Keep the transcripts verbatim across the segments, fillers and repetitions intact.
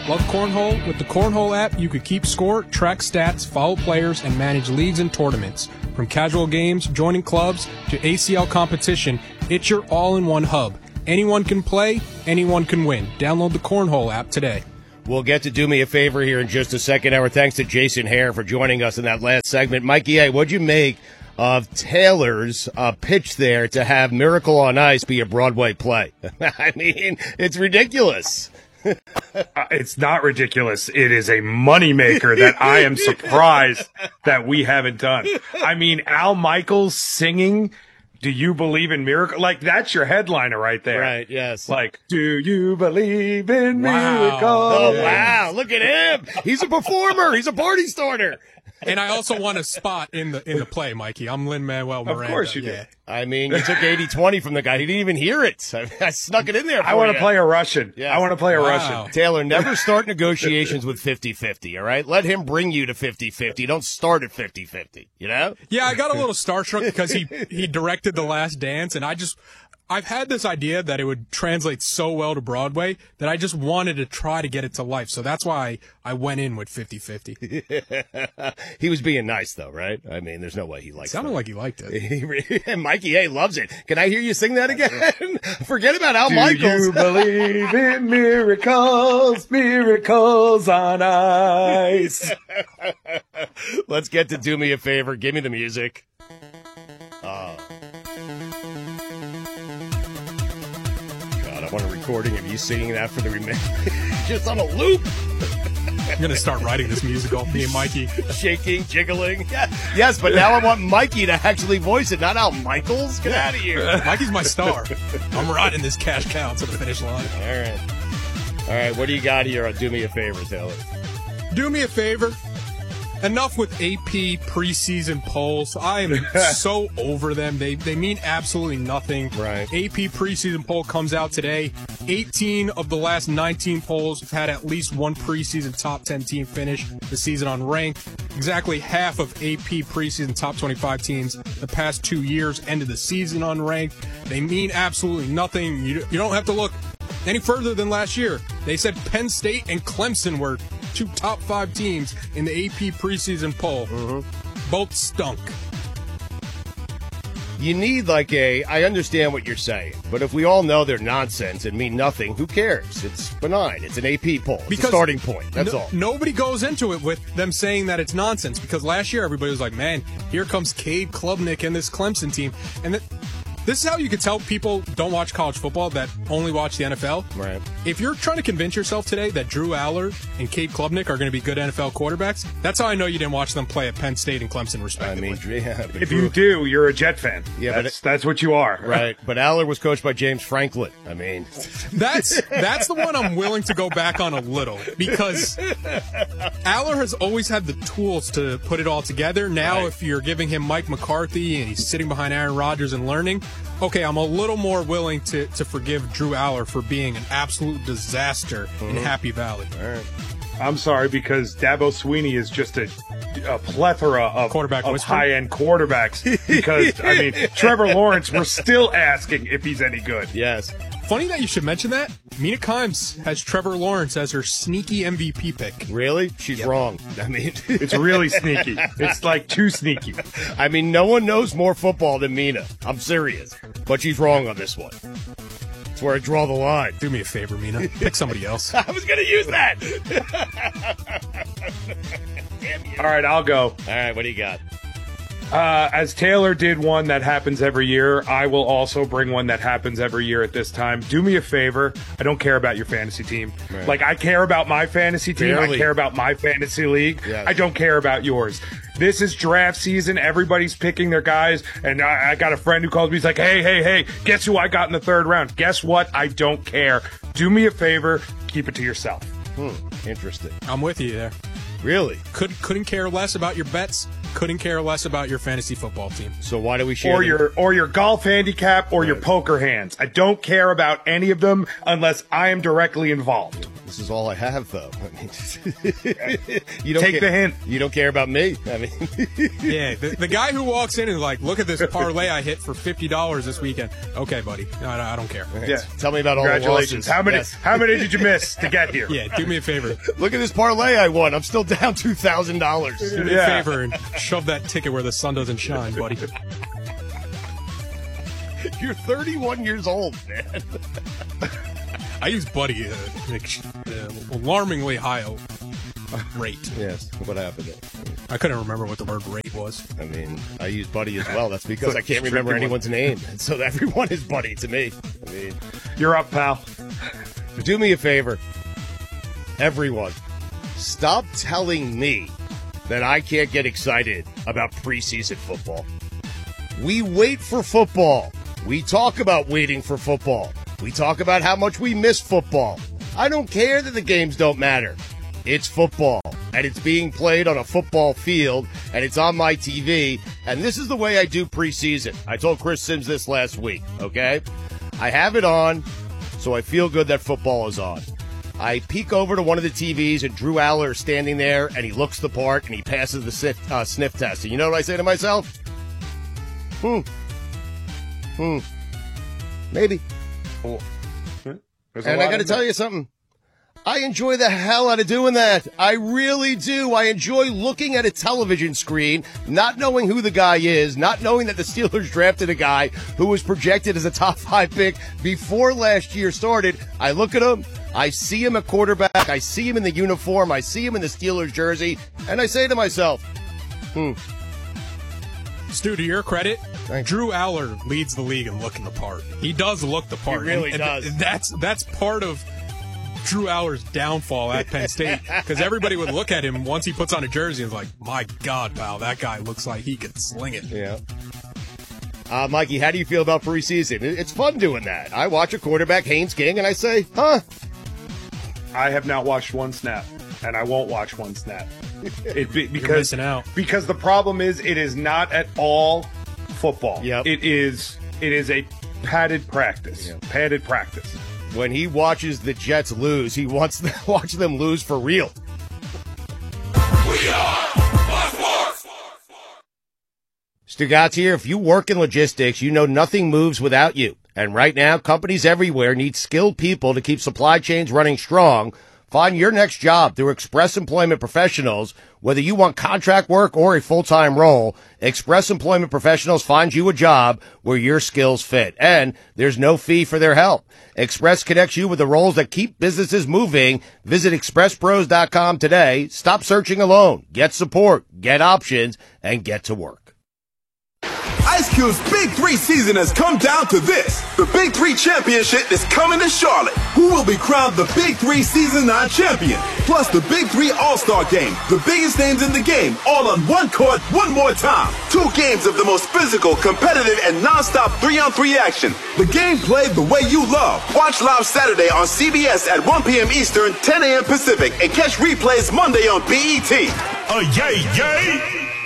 Love cornhole? With the Cornhole app, you could keep score, track stats, follow players, and manage leagues and tournaments. From casual games, joining clubs, to A C L competition, it's your all-in-one hub. Anyone can play, anyone can win. Download the Cornhole app today. We'll get to do me a favor here in just a second. Our thanks to Jason Hare for joining us in that last segment. Mikey A., what'd you make of Taylor's uh, pitch there to have Miracle on Ice be a Broadway play? I mean, it's ridiculous. uh, it's not ridiculous. It is a moneymaker that I am surprised that we haven't done. I mean, Al Michaels singing "Do You Believe in Miracles?" Like, that's your headliner right there. Right, yes. Like, do you believe in Wow. miracles? Oh, wow. Look at him. He's a performer. He's a party starter. And I also want a spot in the in the play, Mikey. I'm Lin-Manuel Miranda. Of course you yeah. do. I mean, you took eighty twenty from the guy. He didn't even hear it. I, I snuck it in there for I want you. to play a Russian. Yes. I want to play a Wow. Russian. Taylor, never start negotiations with fifty-fifty, all right? Let him bring you to fifty-fifty. Don't start at fifty-fifty, you know? Yeah, I got a little starstruck because he, he directed The Last Dance, and I just, I've had this idea that it would translate so well to Broadway that I just wanted to try to get it to life. So that's why I went in with fifty-fifty. He was being nice, though, right? I mean, there's no way he liked it. Sounded like he liked it. And Mikey A. loves it. Can I hear you sing that again? Forget about Al Do Michaels. you believe in miracles, miracles on ice? Let's get to Do Me a Favor. Give me the music. Oh. God, I want a recording of you singing that for the remainder. Just on a loop. I'm going to start writing this musical, me and Mikey. Shaking, jiggling. Yeah. Yes, but now I want Mikey to actually voice it, not Al Michaels. Get out of here. Mikey's my star. I'm riding this cash cow to the finish line. All right. All right, what do you got here on Do Me a Favor, Taylor? Do me a favor. Enough with A P preseason polls. I am so over them. They they mean absolutely nothing. Right. A P preseason poll comes out today. eighteen of the last nineteen polls have had at least one preseason top ten team finish the season unranked. Exactly half of A P preseason top twenty-five teams the past two years ended the season unranked. They mean absolutely nothing. You, you don't have to look any further than last year. They said Penn State and Clemson were two top five teams in the A P preseason poll. Mm-hmm. Both stunk. You need like a, I understand what you're saying, but if we all know they're nonsense and mean nothing, who cares? It's benign. It's an A P poll. It's Because a starting point. That's no, all. Nobody goes into it with them saying that it's nonsense, because last year everybody was like, man, here comes Cade Klubnik and this Clemson team. And th- this is how you could tell people don't watch college football that only watch the N F L. Right. If you're trying to convince yourself today that Drew Aller and Cade Klubnik are going to be good N F L quarterbacks, that's how I know you didn't watch them play at Penn State and Clemson, I respectively. mean, yeah, but If Drew- you do, you're a Jet fan. Yeah, but that's, that's what you are. right. But Aller was coached by James Franklin. I mean, That's that's the one I'm willing to go back on a little, because Aller has always had the tools to put it all together. Now, Right. if you're giving him Mike McCarthy and he's sitting behind Aaron Rodgers and learning, okay, I'm a little more willing to, to forgive Drew Aller for being an absolute disaster in Happy Valley. all right. I'm sorry, because Dabo Sweeney is just a, a plethora of, Quarterback of whisperer. high-end quarterbacks. Because, I mean, Trevor Lawrence, we're still asking if he's any good. Yes. Funny that you should mention that. Mina Kimes has Trevor Lawrence as her sneaky M V P pick. Really? She's wrong. I mean, It's really sneaky. It's like too sneaky. I mean, no one knows more football than Mina. I'm serious. But she's wrong on this one. That's where I draw the line. Do me a favor, Mina. Pick somebody else. I was going to use that. All right, I'll go. All right, what do you got? Uh, as Taylor did one that happens every year, I will also bring one that happens every year at this time. Do me a favor. I don't care about your fantasy team. Right. Like, I care about my fantasy team. Barely. I care about my fantasy league. Yes. I don't care about yours. This is draft season. Everybody's picking their guys. And I, I got a friend who calls me. He's like, hey, hey, hey, guess who I got in the third round? Guess what? I don't care. Do me a favor. Keep it to yourself. Hmm, interesting. I'm with you there. Really? Could, couldn't care less about your bets. Couldn't care less about your fantasy football team. So why do we share Or the- your or your golf handicap or your Right. poker hands. I don't care about any of them unless I am directly involved. This is all I have, though. I mean, you don't Take care, the hint. You don't care about me. I mean, yeah, the, the guy who walks in and is like, look at this parlay I hit for fifty dollars this weekend. Okay, buddy. No, no, I don't care. Yeah. Tell me about all the Congratulations. losses. How many? Yes. How many did you miss to get here? Yeah, do me a favor. Look at this parlay I won. I'm still down two thousand dollars. Do me Yeah. a favor and shove that ticket where the sun doesn't shine, buddy. You're thirty-one years old, man. I use Buddy uh, uh, alarmingly high rate. Yes. What happened? I couldn't remember what the word rate was. I mean, I use Buddy as well. That's because I can't Tricky remember one. anyone's name. And so everyone is Buddy to me. I mean, You're up, pal. do me a favor. Everyone, stop telling me that I can't get excited about preseason football. We wait for football. We talk about waiting for football. We talk about how much we miss football. I don't care that the games don't matter. It's football, and it's being played on a football field, and it's on my T V, and this is the way I do preseason. I told Chris Sims this last week, okay? I have it on, so I feel good that football is on. I peek over to one of the T Vs, and Drew Aller is standing there, and he looks the part, and he passes the sniff, uh, sniff test. And you know what I say to myself? Hmm. Hmm. Maybe. Oh. And I got to tell you something. I enjoy the hell out of doing that. I really do. I enjoy looking at a television screen, not knowing who the guy is, not knowing that the Steelers drafted a guy who was projected as a top five pick before last year started. I look at him. I see him at quarterback. I see him in the uniform. I see him in the Steelers jersey. And I say to myself, hmm. Stu, to your credit, Thanks. Drew Aller leads the league in looking the part. He does look the part. He really and, and does. That's that's part of Drew Aller's downfall at Penn State, because everybody would look at him once he puts on a jersey and is like, my God, pal, that guy looks like he could sling it. Yeah. Uh, Mikey, how do you feel about preseason? It's fun doing that. I watch a quarterback, Haynes King, and I say, huh? I have not watched one snap, and I won't watch one snap. It be, because You're missing out. Because the problem is, it is not at all football. Yep. It is. It is a padded practice. Yep. Padded practice. When he watches the Jets lose, he wants to watch them lose for real. We are Buzzworks. Stugatz here. If you work in logistics, you know nothing moves without you. And right now, companies everywhere need skilled people to keep supply chains running strong. Find your next job through Express Employment Professionals. Whether you want contract work or a full-time role, Express Employment Professionals finds you a job where your skills fit. And there's no fee for their help. Express connects you with the roles that keep businesses moving. Visit express pros dot com today. Stop searching alone. Get support, get options, and get to work. Ice Cube's Big Three season has come down to this. The Big Three Championship is coming to Charlotte. Who will be crowned the Big Three Season nine champion? Plus the Big Three All-Star Game. The biggest names in the game, all on one court, one more time. Two games of the most physical, competitive, and non-stop three-on-three action. The game played the way you love. Watch live Saturday on C B S at one p.m. Eastern, ten a.m. Pacific, and catch replays Monday on B E T. A yay, yay!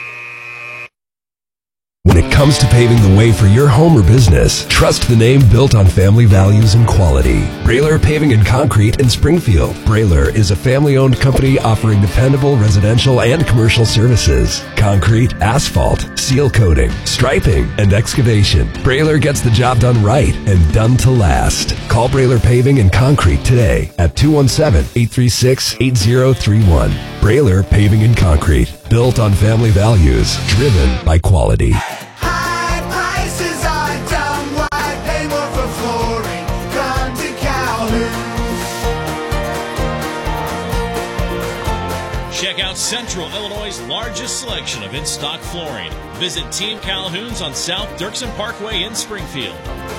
When it comes to paving the way for your home or business, trust the name built on family values and quality. Brailer Paving and Concrete in Springfield. Brailer is a family-owned company offering dependable residential and commercial services. Concrete, asphalt, seal coating, striping, and excavation. Brailer gets the job done right and done to last. Call Brailer Paving and Concrete today at two one seven, eight three six, eight zero three one. Brailer Paving and Concrete. Built on family values, driven by quality. High prices are dumb. Why pay more for flooring? Come to Calhoun. Check out Central Illinois' largest selection of in-stock flooring. Visit Team Calhoun's on South Dirksen Parkway in Springfield.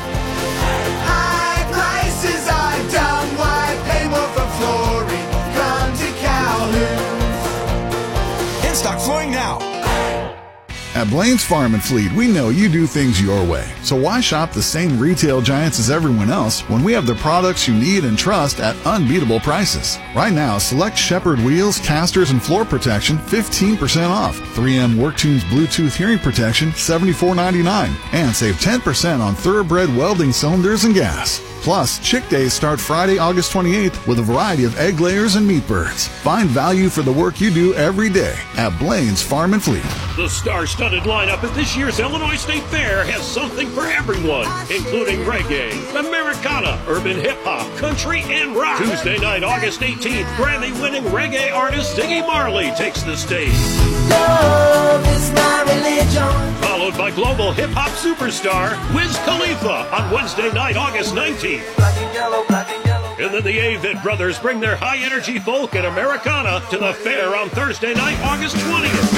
High prices are dumb. Why pay more for flooring? Come to Calhoun. In-stock flooring now. At Blaine's Farm and Fleet, we know you do things your way. So why shop the same retail giants as everyone else when we have the products you need and trust at unbeatable prices? Right now, select Shepherd wheels, casters, and floor protection fifteen percent off. three M WorkTunes Bluetooth hearing protection seventy-four ninety-nine, and save ten percent on thoroughbred welding cylinders and gas. Plus, Chick Days start Friday, August twenty-eighth with a variety of egg layers and meat birds. Find value for the work you do every day at Blaine's Farm and Fleet. The star-studded lineup at this year's Illinois State Fair has something for everyone, including reggae, Americana, urban hip-hop, country, and rock. Tuesday night, August eighteenth, Grammy-winning reggae artist Ziggy Marley takes the stage. Love is my religion. Followed by global hip-hop superstar Wiz Khalifa on Wednesday night, August nineteenth. Black and yellow, black and yellow. And then the Avett Brothers bring their high-energy folk and Americana to the fair on Thursday night, August twentieth.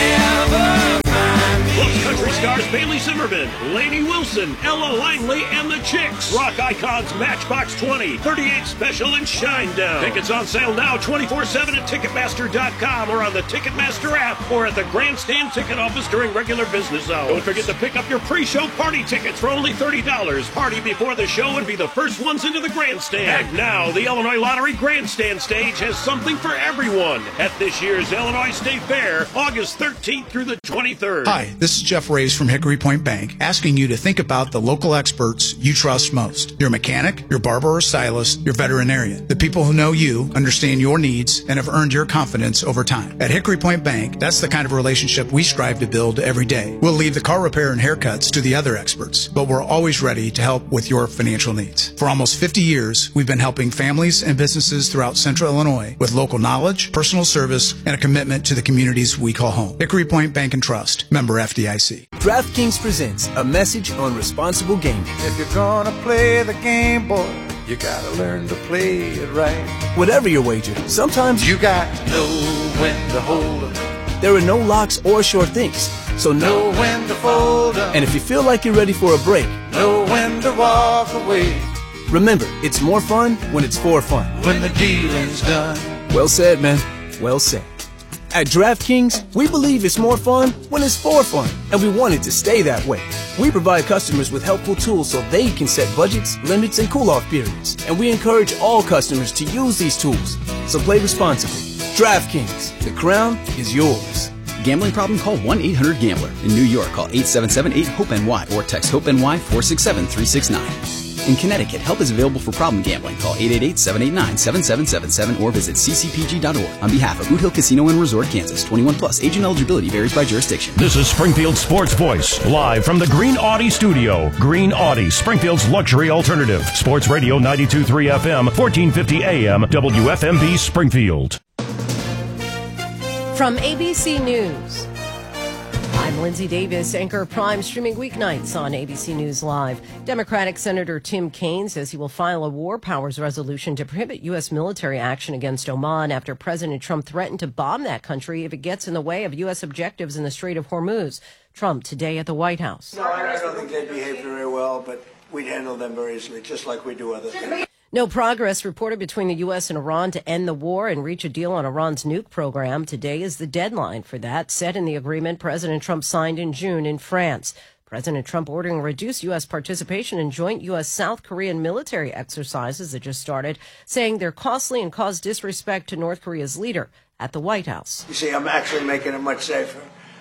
Never mind me. Plus country stars Bailey Zimmerman, Lainey Wilson, Ella Langley, and the Chicks. Rock icons Matchbox twenty, thirty-eight Special, and Shinedown. Tickets on sale now twenty-four seven at Ticketmaster dot com or on the Ticketmaster app or at the Grandstand Ticket Office during regular business hours. Don't forget to pick up your pre-show party tickets for only thirty dollars. Party before the show and be the first ones into the grandstand. And now, the Illinois Lottery Grandstand Stage has something for everyone at this year's Illinois State Fair, August thirteenth through the twenty-third. Hi, this is Jeff Reyes from Hickory Point Bank, asking you to think about the local experts you trust most. Your mechanic, your barber or stylist, your veterinarian. The people who know you, understand your needs, and have earned your confidence over time. At Hickory Point Bank, that's the kind of relationship we strive to build every day. We'll leave the car repair and haircuts to the other experts, but we're always ready to help with your financial needs. For almost fifty years, we've been helping families and businesses throughout Central Illinois with local knowledge, personal service, and a commitment to the communities we call home. Hickory Point Bank and Trust, member F D I C. DraftKings presents a message on responsible gaming. If you're gonna play the game, boy, you gotta learn to play it right. Whatever your wager, sometimes you got to know when to hold 'em. There are no locks or sure things, so know, know when to fold 'em. And if you feel like you're ready for a break, know when to walk away. Remember, it's more fun when it's for fun. When the dealing's done. Well said, man. Well said. At DraftKings, we believe it's more fun when it's for fun, and we want it to stay that way. We provide customers with helpful tools so they can set budgets, limits, and cool-off periods, and we encourage all customers to use these tools. So play responsibly. DraftKings, the crown is yours. Gambling problem? Call one eight hundred gambler. In New York, call eight seven seven eight hope N Y or text HOPE-NY four six seven three six nine. In Connecticut, help is available for problem gambling. Call eight eight eight seven eight nine seven seven seven seven or visit c c p g dot org. On behalf of Boot Hill Casino and Resort, Kansas, twenty-one plus, age and eligibility varies by jurisdiction. This is Springfield Sports Voice, live from the Green Audi studio. Green Audi, Springfield's luxury alternative. Sports Radio ninety-two point three F M, fourteen fifty A M, W F M B Springfield. From A B C News, I'm Lindsay Davis, anchor Prime, streaming weeknights on A B C News Live. Democratic Senator Tim Kaine says he will file a war powers resolution to prohibit U S military action against Oman after President Trump threatened to bomb that country if it gets in the way of U S objectives in the Strait of Hormuz. Trump today at the White House. No, I don't think they'd behave very well, but we'd handle them very easily, just like we do other things. No progress reported between the U S and Iran to end the war and reach a deal on Iran's nuke program. Today is the deadline for that, set in the agreement President Trump signed in June in France. President Trump ordering reduced U S participation in joint U S-South Korean military exercises that just started, saying they're costly and cause disrespect to North Korea's leader at the White House. You see, I'm actually making it much safer.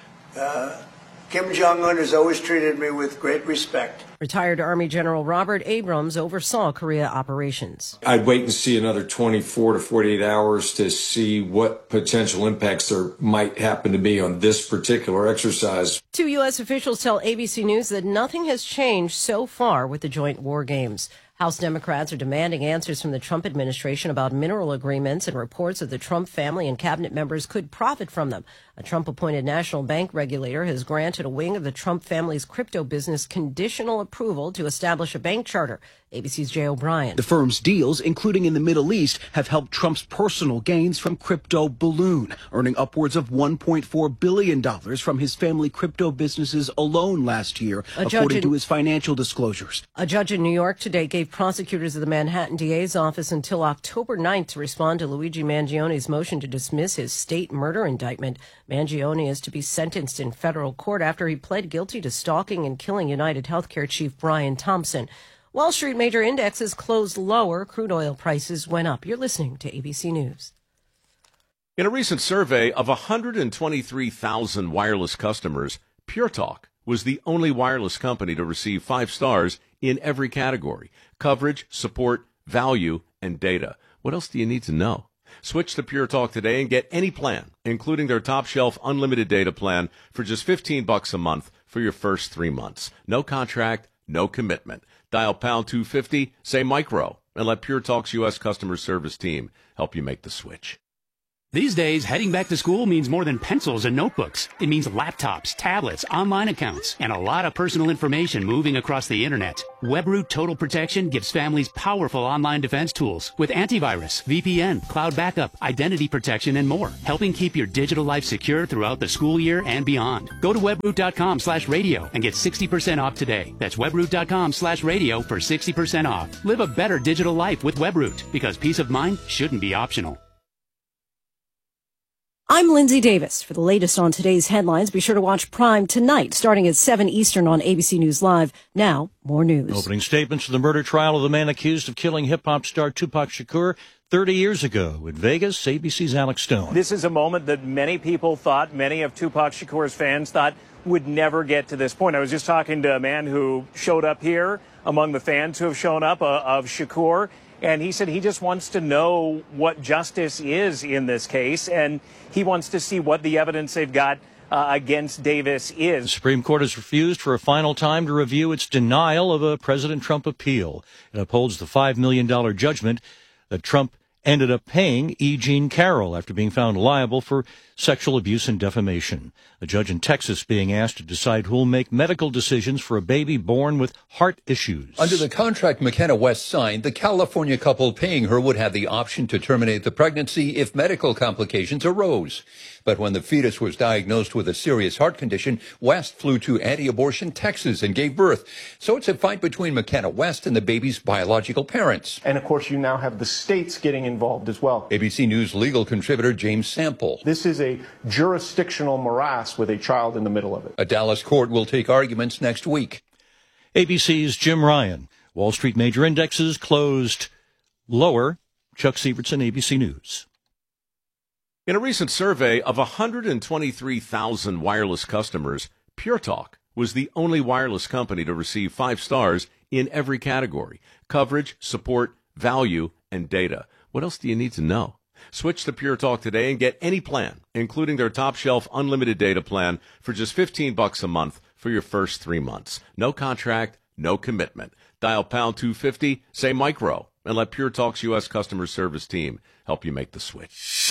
Uh, Kim Jong-un has always treated me with great respect. Retired Army General Robert Abrams oversaw Korea operations. I'd wait and see another twenty-four to forty-eight hours to see what potential impacts there might happen to be on this particular exercise. Two U S officials tell A B C News that nothing has changed so far with the joint war games. House Democrats are demanding answers from the Trump administration about mineral agreements and reports that the Trump family and cabinet members could profit from them. A Trump-appointed national bank regulator has granted a wing of the Trump family's crypto business conditional approval to establish a bank charter. A B C's Jay O'Brien. The firm's deals, including in the Middle East, have helped Trump's personal gains from crypto balloon, earning upwards of one point four billion dollars from his family crypto businesses alone last year, A according in, to his financial disclosures. A judge in New York today gave prosecutors of the Manhattan D A's office until October ninth to respond to Luigi Mangione's motion to dismiss his state murder indictment. Mangione is to be sentenced in federal court after he pled guilty to stalking and killing United Healthcare chief Brian Thompson. Wall Street major indexes closed lower. Crude oil prices went up. You're listening to A B C News. In a recent survey of one hundred twenty-three thousand wireless customers, Pure Talk was the only wireless company to receive five stars in every category: coverage, support, value, and data. What else do you need to know? Switch to Pure Talk today and get any plan, including their top shelf unlimited data plan, for just fifteen bucks a month for your first three months. No contract, no commitment. Dial pound two fifty, say micro, and let Pure Talk's U S customer service team help you make the switch. These days, heading back to school means more than pencils and notebooks. It means laptops, tablets, online accounts, and a lot of personal information moving across the internet. WebRoot Total Protection gives families powerful online defense tools with antivirus, V P N, cloud backup, identity protection, and more, helping keep your digital life secure throughout the school year and beyond. Go to webroot.com slash radio and get sixty percent off today. That's webroot.com slash radio for sixty percent off. Live a better digital life with WebRoot, because peace of mind shouldn't be optional. I'm Lindsay Davis. For the latest on today's headlines, be sure to watch Prime tonight, starting at seven Eastern on A B C News Live. Now, more news. Opening statements to the murder trial of the man accused of killing hip-hop star Tupac Shakur thirty years ago in Vegas. A B C's Alex Stone. This is a moment that many people thought, many of Tupac Shakur's fans thought, would never get to this point. I was just talking to a man who showed up here among the fans who have shown up uh, of Shakur. And he said he just wants to know what justice is in this case, and he wants to see what the evidence they've got uh, against Davis is. The Supreme Court has refused for a final time to review its denial of a President Trump appeal. It upholds the five million dollars judgment that Trump ended up paying E. Jean Carroll after being found liable for sexual abuse and defamation. The judge in Texas being asked to decide who will make medical decisions for a baby born with heart issues. Under the contract McKenna West signed, the California couple paying her would have the option to terminate the pregnancy if medical complications arose. But when the fetus was diagnosed with a serious heart condition, West flew to anti-abortion Texas and gave birth. So it's a fight between McKenna West and the baby's biological parents. And of course, you now have the states getting involved as well. A B C News legal contributor James Sample. This is a jurisdictional morass with a child in the middle of it. A Dallas court will take arguments next week. A B C's Jim Ryan. Wall Street major indexes closed lower. Chuck Sievertson, A B C News. In a recent survey of one hundred twenty-three thousand wireless customers, Pure Talk was the only wireless company to receive five stars in every category: coverage, support, value, and data. What else do you need to know? Switch to Pure Talk today and get any plan, including their top shelf unlimited data plan, for just fifteen bucks a month for your first three months. No contract, no commitment. Dial pound two fifty, say micro, and let Pure Talk's U S customer service team help you make the switch.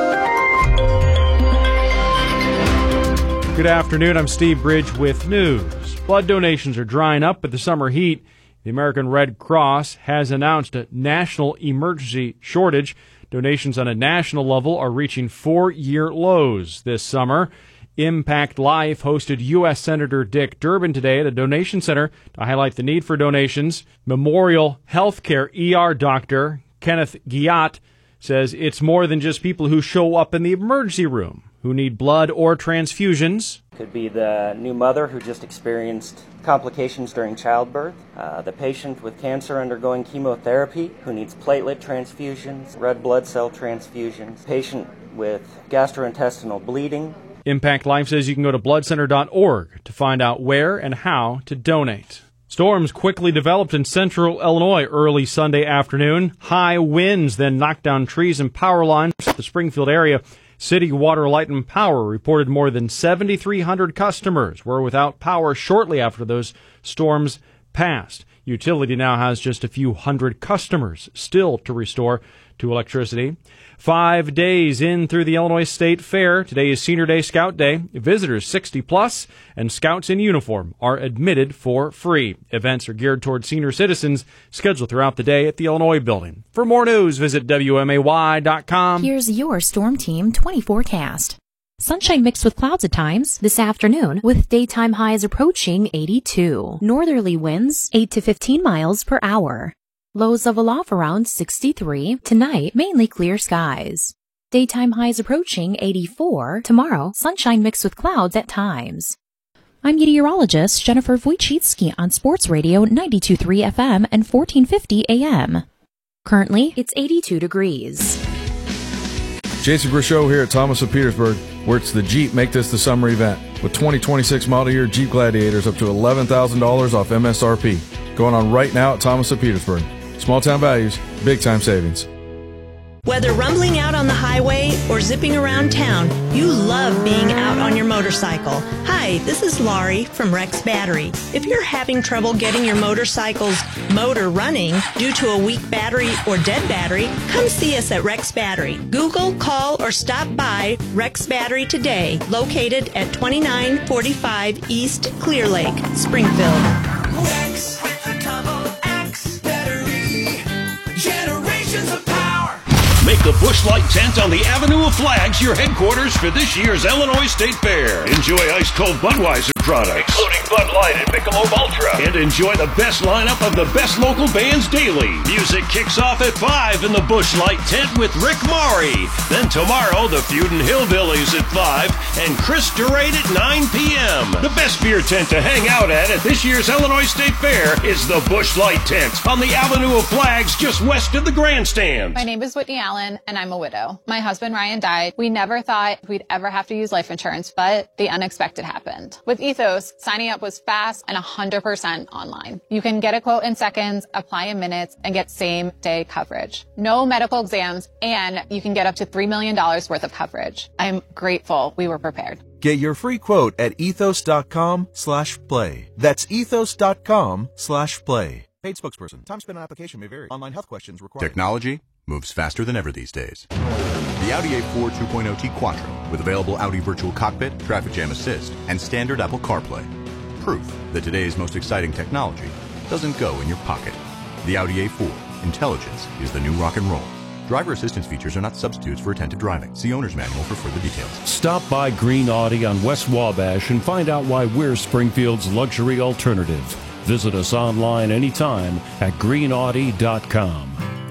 Good afternoon. I'm Steve Bridge with news. Blood donations are drying up with the summer heat. The American Red Cross has announced a national emergency shortage. Donations on a national level are reaching four-year lows this summer. Impact Life hosted U S Senator Dick Durbin today at a donation center to highlight the need for donations. Memorial Healthcare E R doctor Kenneth Giat says it's more than just people who show up in the emergency room who need blood or transfusions. Could be the new mother who just experienced complications during childbirth, uh, the patient with cancer undergoing chemotherapy who needs platelet transfusions, red blood cell transfusions, patient with gastrointestinal bleeding. Impact Life says you can go to blood center dot org to find out where and how to donate. Storms quickly developed in central Illinois early Sunday afternoon. High winds then knocked down trees and power lines at the Springfield area. City Water, Light, and Power reported more than seven thousand three hundred customers were without power shortly after those storms passed. Utility now has just a few hundred customers still to restore to electricity. Five days in through the Illinois State Fair. Today is Senior Day Scout Day. Visitors sixty plus and scouts in uniform are admitted for free. Events are geared toward senior citizens, scheduled throughout the day at the Illinois Building. For more news, visit W M A Y dot com. Here's your Storm Team twenty forecast. Sunshine mixed with clouds at times this afternoon, with daytime highs approaching eighty-two. Northerly winds eight to fifteen miles per hour. Lows level off around sixty-three. Tonight, mainly clear skies. Daytime highs approaching eighty-four. Tomorrow, sunshine mixed with clouds at times. I'm meteorologist Jennifer Wojcicki on Sports Radio ninety-two point three F M and fourteen fifty A M. Currently, it's eighty-two degrees. Jason Grishow here at Thomas of Petersburg, where it's the Jeep Make This the Summer event. With twenty twenty-six model year Jeep Gladiators up to eleven thousand dollars off M S R P. going on right now at Thomas of Petersburg. Small town values, big time savings. Whether rumbling out on the highway or zipping around town, you love being out on your motorcycle. Hi, this is Laurie from Rex Battery. If you're having trouble getting your motorcycle's motor running due to a weak battery or dead battery, come see us at Rex Battery. Google, call, or stop by Rex Battery today, located at twenty-nine forty-five East Clear Lake, Springfield. Rex with the double X battery. Generations of power. Make the Busch Light Tent on the Avenue of Flags your headquarters for this year's Illinois State Fair. Enjoy ice-cold Budweiser products, including Bud Light and Michelob Ultra. And enjoy the best lineup of the best local bands daily. Music kicks off at five in the Busch Light Tent with Rick Maury. Then tomorrow, the Feudin' Hillbillies at five and Chris Durate at nine p.m. The best beer tent to hang out at at this year's Illinois State Fair is the Busch Light Tent on the Avenue of Flags just west of the grandstand. My name is Whitney Allen, and I'm a widow. My husband, Ryan, died. We never thought we'd ever have to use life insurance, but the unexpected happened. With Ethos, signing up was fast and one hundred percent online. You can get a quote in seconds, apply in minutes, and get same-day coverage. No medical exams, and you can get up to three million dollars worth of coverage. I'm grateful we were prepared. Get your free quote at ethos.com slash play. That's ethos.com slash play. Paid spokesperson. Time spent on application may vary. Online health questions required. Technology moves faster than ever these days. The Audi A four two point oh T Quattro with available Audi Virtual Cockpit, Traffic Jam Assist, and standard Apple CarPlay. Proof that today's most exciting technology doesn't go in your pocket. The Audi A four. Intelligence is the new rock and roll. Driver assistance features are not substitutes for attentive driving. See owner's manual for further details. Stop by Green Audi on West Wabash and find out why we're Springfield's luxury alternative. Visit us online anytime at green audi dot com.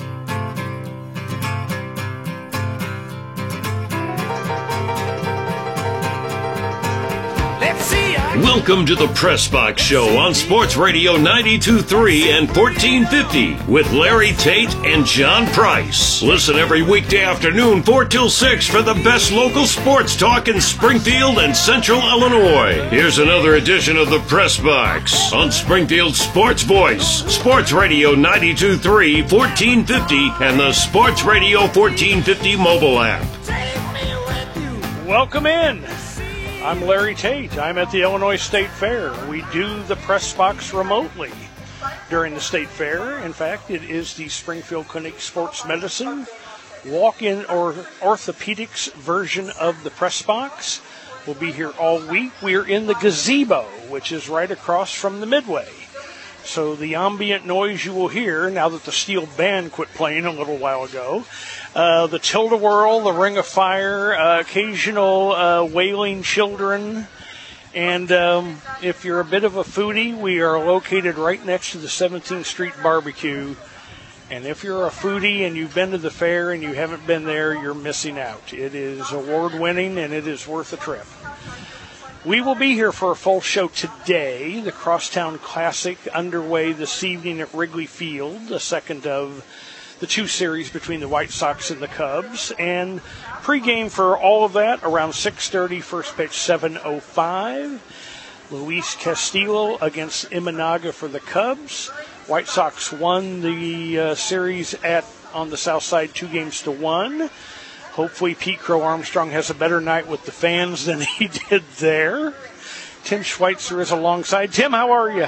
Welcome to the Press Box Show on Sports Radio ninety-two point three and fourteen fifty with Larry Tate and John Price. Listen every weekday afternoon four till six for the best local sports talk in Springfield and Central Illinois. Here's another edition of the Press Box on Springfield's Sports Voice, Sports Radio ninety-two point three, fourteen fifty, and the Sports Radio fourteen fifty mobile app. Welcome in. I'm Larry Tate. I'm at the Illinois State Fair. We do the Press Box remotely during the State Fair. In fact, it is the Springfield Clinic Sports Medicine walk-in or orthopedics version of the Press Box. We'll be here all week. We're in the gazebo, which is right across from the Midway. So the ambient noise you will hear, now that the steel band quit playing a little while ago, uh, the Tilt-A-Whirl, the Ring of Fire, uh, occasional uh, wailing children. And um, if you're a bit of a foodie, we are located right next to the seventeenth Street Barbecue. And if you're a foodie and you've been to the fair and you haven't been there, you're missing out. It is award-winning and it is worth a trip. We will be here for a full show today. The Crosstown Classic underway this evening at Wrigley Field, the second of the two series between the White Sox and the Cubs. And pregame for all of that around six thirty, first pitch seven oh five. Luis Castillo against Imanaga for the Cubs. White Sox won the uh, series at on the south side two games to one. Hopefully Pete Crow Armstrong has a better night with the fans than he did there. Tim Schweitzer is alongside. Tim, how are you?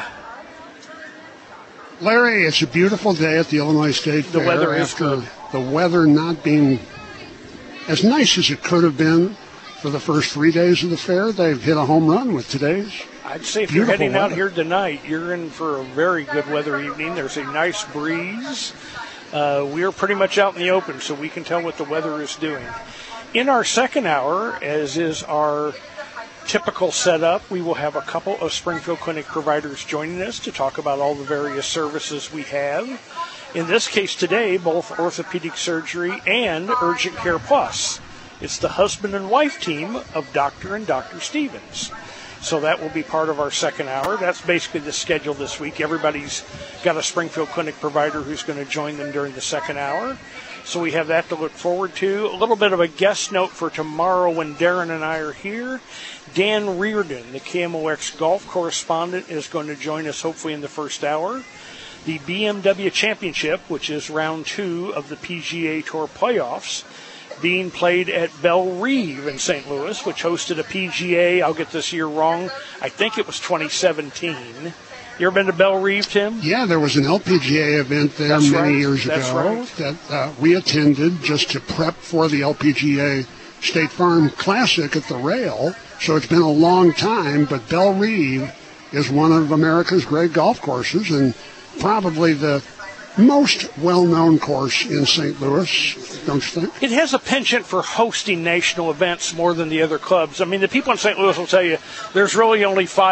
Larry, it's a beautiful day at the Illinois State Fair. The weather is after good. The weather not being as nice as it could have been for the first three days of the fair. They've hit a home run with today's. I'd say if beautiful you're heading weather. out here tonight, you're in for a very good weather evening. There's a nice breeze. Uh, we are pretty much out in the open, so we can tell what the weather is doing. In our second hour, as is our typical setup, we will have a couple of Springfield Clinic providers joining us to talk about all the various services we have. In this case today, both orthopedic surgery and urgent care plus. It's the husband and wife team of Doctor and Doctor Stevens. So that will be part of our second hour. That's basically the schedule this week. Everybody's got a Springfield Clinic provider who's going to join them during the second hour. So we have that to look forward to. A little bit of a guest note for tomorrow when Darren and I are here. Dan Reardon, the K M O X golf correspondent, is going to join us hopefully in the first hour. the B M W Championship, which is round two of the P G A Tour playoffs, being played at Bellerive in Saint Louis, which hosted a P G A, I'll get this year wrong, I think it was twenty seventeen. You ever been to Bellerive, Tim? Yeah, there was an L P G A event there That's many right. years That's ago right. that uh, we attended just to prep for the L P G A State Farm Classic at the Rail. So it's been a long time, but Bellerive is one of America's great golf courses and probably the most well-known course in Saint Louis, don't you think? It has a penchant for hosting national events more than the other clubs. I mean, the people in Saint Louis will tell you there's really only five